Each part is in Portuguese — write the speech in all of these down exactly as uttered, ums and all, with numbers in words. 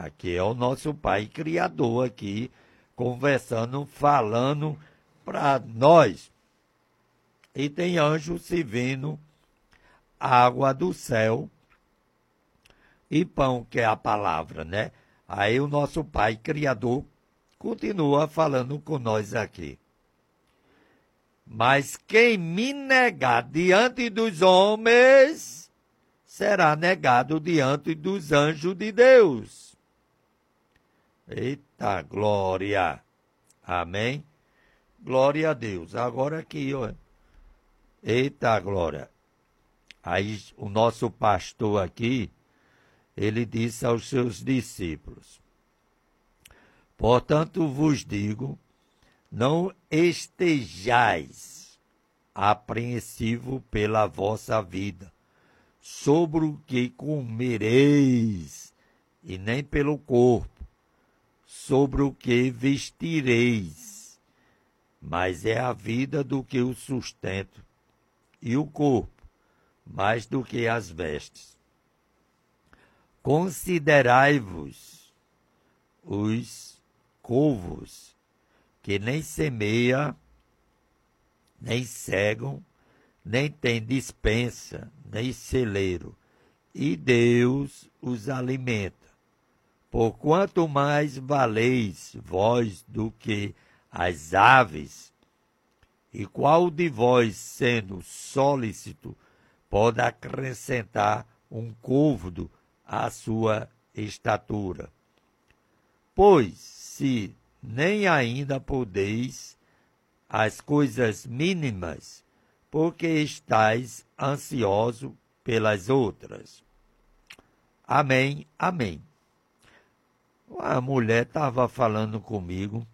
Aqui é o nosso Pai Criador aqui, conversando, falando para nós. E tem anjo servindo água do céu e pão, que é a palavra, né? Aí o nosso Pai Criador continua falando com nós aqui. Mas quem me negar diante dos homens, será negado diante dos anjos de Deus. Eita, glória! Amém? Glória a Deus. Agora aqui, ó. Eita, glória! Aí o nosso pastor aqui, ele disse aos seus discípulos: portanto vos digo, não estejais apreensivo pela vossa vida, sobre o que comereis, e nem pelo corpo, sobre o que vestireis, mas é a vida do que o sustento, e o corpo mais do que as vestes. Considerai-vos os couvos, que nem semeia, nem cegam, nem tem despensa, nem celeiro, e Deus os alimenta. Porquanto mais valeis vós do que as aves, e qual de vós, sendo solícito, pode acrescentar um côvado à sua estatura? Pois, se nem ainda podeis as coisas mínimas, porque estáis ansiosos pelas outras. Amém, amém. A mulher estava falando comigo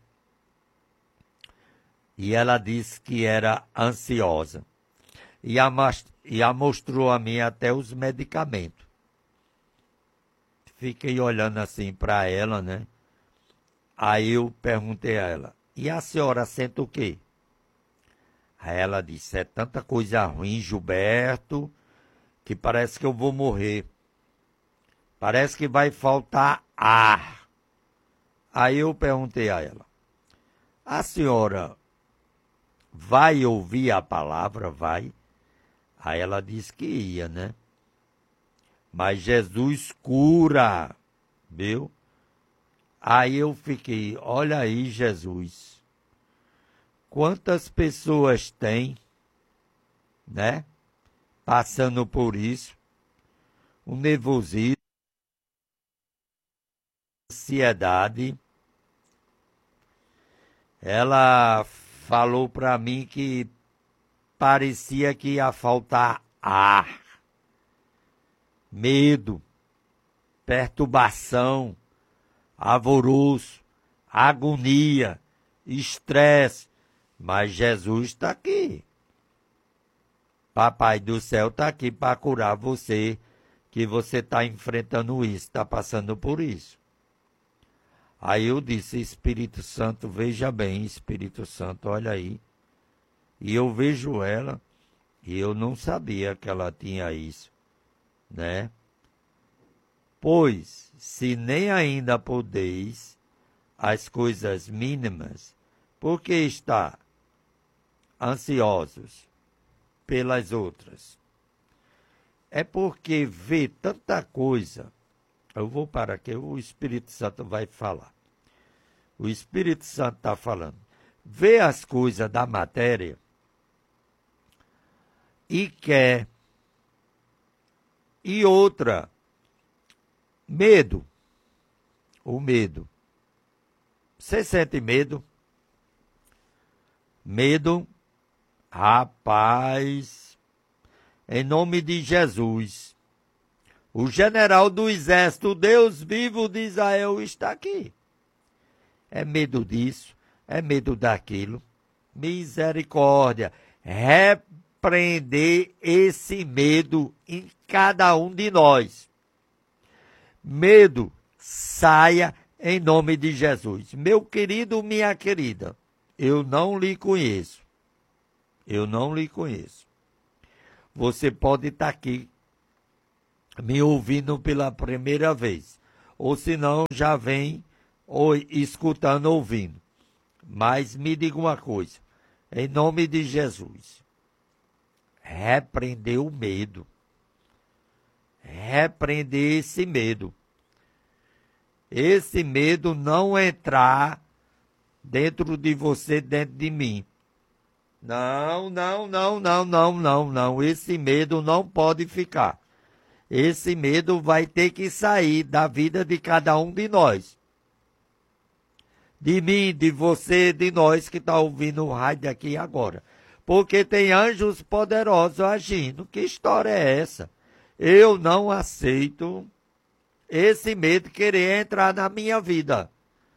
e ela disse que era ansiosa. E a, e a mostrou a mim até os medicamentos. Fiquei olhando assim para ela, né? Aí eu perguntei a ela: e a senhora sente o quê? Aí ela disse: é tanta coisa ruim, Gilberto, que parece que eu vou morrer. Parece que vai faltar ar. Aí eu perguntei a ela: a senhora vai ouvir a palavra? Vai? Aí ela disse que ia, né? Mas Jesus cura, viu? Aí eu fiquei: olha aí, Jesus. Quantas pessoas tem, né? Passando por isso. O nervosismo, a ansiedade. Ela falou para mim que parecia que ia faltar ar. Medo, perturbação, alvoroço, agonia, estresse. Mas Jesus está aqui. Papai do céu está aqui para curar você, que você está enfrentando isso, está passando por isso. Aí eu disse: Espírito Santo, veja bem, Espírito Santo, olha aí. E eu vejo ela, e eu não sabia que ela tinha isso, né? Pois, se nem ainda podeis as coisas mínimas, por que está ansiosos pelas outras? É porque vê tanta coisa. Eu vou parar aqui, o Espírito Santo vai falar. O Espírito Santo está falando. Vê as coisas da matéria e quer. E outra, medo. O medo. Você sente medo? Medo? Rapaz, em nome de Jesus, o general do exército, Deus vivo de Israel, está aqui. É medo disso, é medo daquilo. Misericórdia. Repreender esse medo em cada um de nós. Medo, saia em nome de Jesus. Meu querido, minha querida, eu não lhe conheço. Eu não lhe conheço. Você pode estar aqui me ouvindo pela primeira vez. ou se não, já vem ou, escutando, ouvindo. Mas me diga uma coisa, em nome de Jesus, repreender o medo. Repreender esse medo. Esse medo não entrar dentro de você, dentro de mim. Não, não, não, não, não, não, não. Esse medo não pode ficar. Esse medo vai ter que sair da vida de cada um de nós. De mim, de você, de nós que está ouvindo o rádio aqui agora. Porque tem anjos poderosos agindo. Que história é essa? Eu não aceito esse medo querer entrar na minha vida.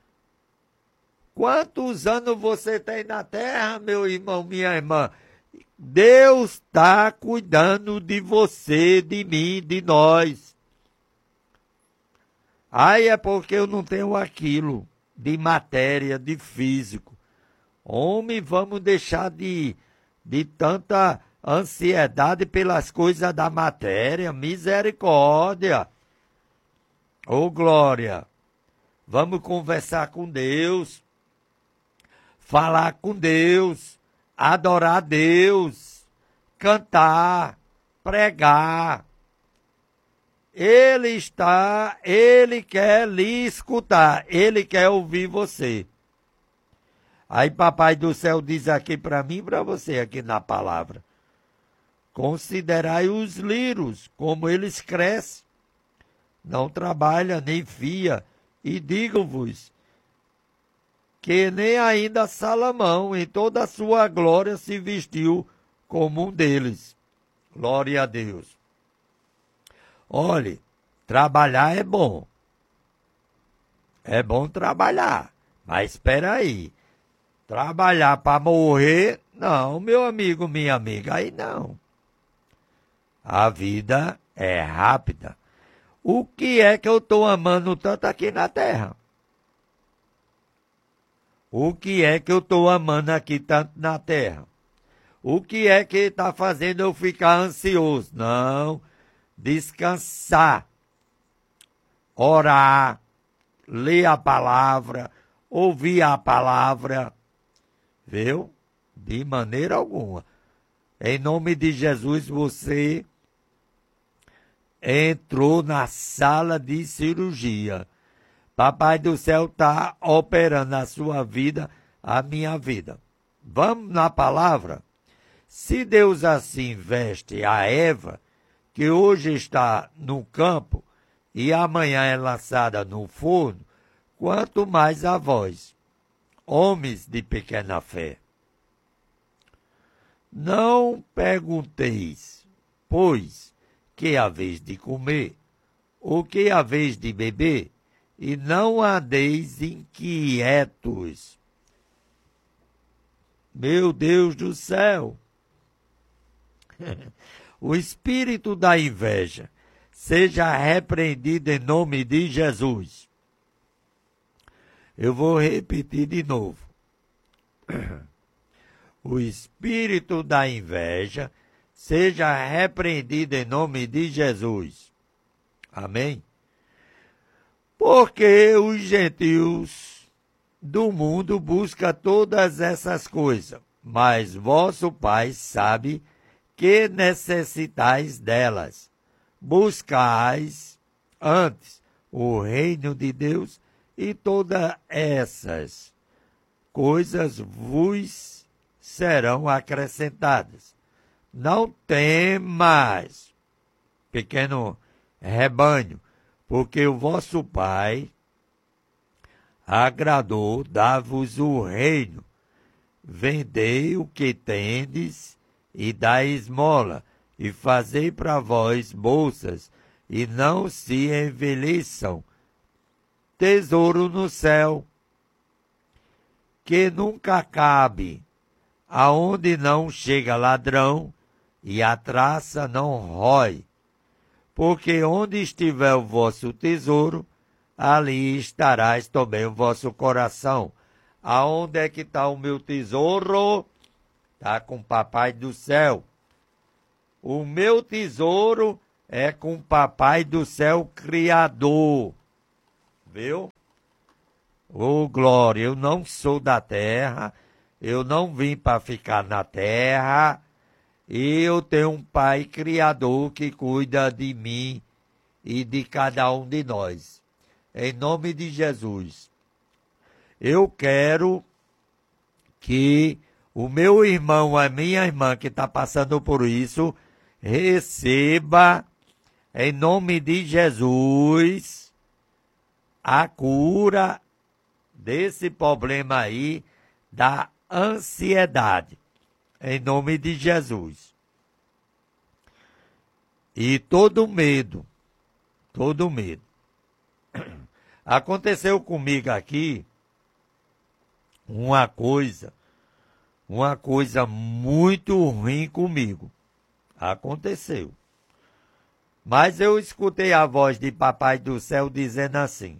Quantos anos você tem na terra, meu irmão, minha irmã? Deus está cuidando de você, de mim, de nós. Aí é porque eu não tenho aquilo de matéria, de físico. Homem, vamos deixar de, de tanta ansiedade pelas coisas da matéria. Misericórdia. Ô, glória. Vamos conversar com Deus. Falar com Deus. Adorar a Deus. Cantar. Pregar. Ele está, ele quer lhe escutar. Ele quer ouvir você. Aí Papai do Céu diz aqui para mim e para você aqui na palavra. Considerai os lírios, como eles crescem. Não trabalha nem fia. E digo-vos que nem ainda Salomão, em toda a sua glória, se vestiu como um deles. Glória a Deus. Olhe, trabalhar é bom. É bom trabalhar. Mas espera aí. Trabalhar para morrer, não, meu amigo, minha amiga, aí não. A vida é rápida. O que é que eu estou amando tanto aqui na terra? O que é que eu estou amando aqui tanto na terra? O que é que está fazendo eu ficar ansioso? Não, descansar, orar, ler a palavra, ouvir a palavra, viu? De maneira alguma. Em nome de Jesus, você entrou na sala de cirurgia. Papai do Céu está operando a sua vida, a minha vida. Vamos na palavra? Se Deus assim veste a Eva, que hoje está no campo e amanhã é lançada no forno, quanto mais a vós, homens de pequena fé. Não pergunteis, pois, que haveis de comer, ou que haveis de beber, e não andeis inquietos. Meu Deus do céu! O espírito da inveja seja repreendido em nome de Jesus. Eu vou repetir de novo. O espírito da inveja seja repreendido em nome de Jesus. Amém? Porque os gentios do mundo buscam todas essas coisas, mas vosso Pai sabe que necessitais delas. Buscais antes o reino de Deus e todas essas coisas vos serão acrescentadas. Não temas, pequeno rebanho, porque o vosso Pai agradou dar-vos o reino. Vendei o que tendes e dai esmola, e fazei para vós bolsas, e não se envelheçam. Tesouro no céu, que nunca cabe, aonde não chega ladrão, e a traça não rói. Porque onde estiver o vosso tesouro, ali estarás também o vosso coração. Aonde é que está o meu tesouro? Está com o Papai do Céu. O meu tesouro é com o Papai do Céu Criador. Viu? Ô, glória, eu não sou da terra, eu não vim para ficar na terra, e eu tenho um pai criador que cuida de mim e de cada um de nós. Em nome de Jesus, eu quero que o meu irmão, a minha irmã que está passando por isso, receba, em nome de Jesus, a cura desse problema aí da ansiedade, em nome de Jesus. E todo medo, todo medo. Aconteceu comigo aqui uma coisa, uma coisa muito ruim comigo. Aconteceu. Mas eu escutei a voz de Papai do Céu dizendo assim: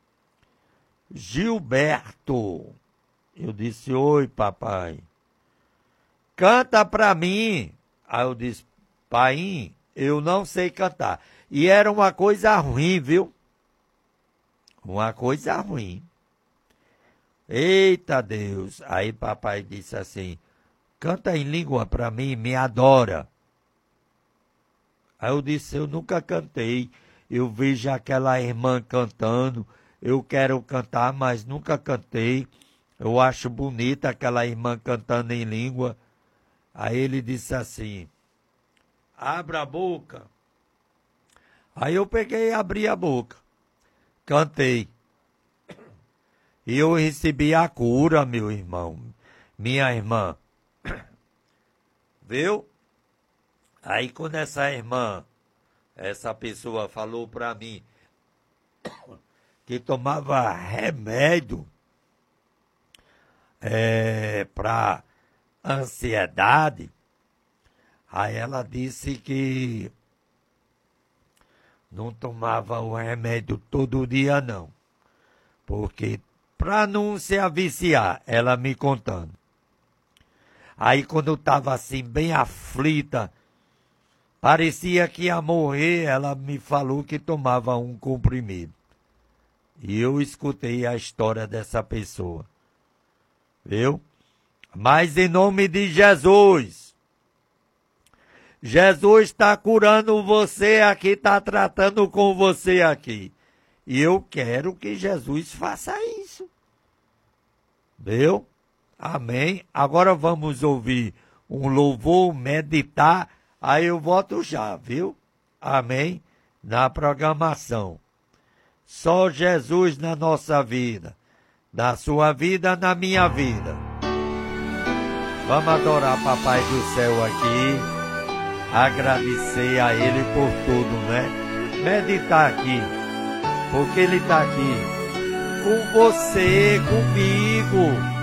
Gilberto. Eu disse: oi, papai. Canta pra mim. Aí eu disse: pai, eu não sei cantar. E era uma coisa ruim, viu? Uma coisa ruim. Eita Deus. Aí papai disse assim: canta em língua pra mim, me adora. Aí eu disse: eu nunca cantei. Eu vejo aquela irmã cantando. Eu quero cantar, mas nunca cantei. Eu acho bonita aquela irmã cantando em língua. Aí ele disse assim: abra a boca. Aí eu peguei e abri a boca. Cantei. E eu recebi a cura, meu irmão. Minha irmã. Viu? Aí quando essa irmã, essa pessoa falou para mim que tomava remédio é, para ansiedade, aí ela disse que não tomava o remédio todo dia não, porque para não se aviciar, ela me contando. Aí quando eu estava assim bem aflita, parecia que ia morrer, ela me falou que tomava um comprimido. E eu escutei a história dessa pessoa. Viu? Mas em nome de Jesus, Jesus está curando você aqui, está tratando com você aqui. E eu quero que Jesus faça isso. Viu? Amém? Agora vamos ouvir um louvor, meditar. Aí eu volto já, viu? Amém? Na programação. Só Jesus na nossa vida. Na sua vida, na minha vida. Vamos adorar Papai do Céu aqui. Agradecer a Ele por tudo, né? Meditar aqui. Porque Ele está aqui. Com você, comigo.